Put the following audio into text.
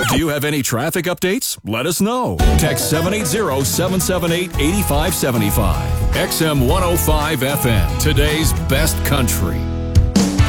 Do you have any traffic updates? Let us know. Text 780-778-8575. XM 105 FM, today's best country.